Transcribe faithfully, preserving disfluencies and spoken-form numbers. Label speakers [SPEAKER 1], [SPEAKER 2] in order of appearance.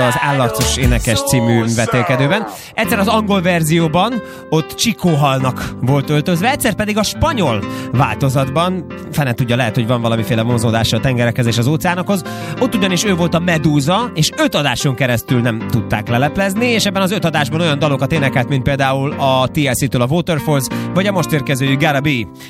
[SPEAKER 1] az Állarcos énekes című vetélkedőben. Egyszer az angol verzióban ott Chico halnak volt öltözve, egyszer pedig a spanyol változatban, fene tudja, lehet, hogy van valamiféle vonzódása a tengerekhez és az óceánokhoz, ott ugyanis ő volt a Medúza, és öt adáson keresztül nem tudták leleplezni, és ebben az öt adásban olyan dalokat énekelt, mint például a té el cé-től a Waterfalls, vagy a most érkező Gotta Be.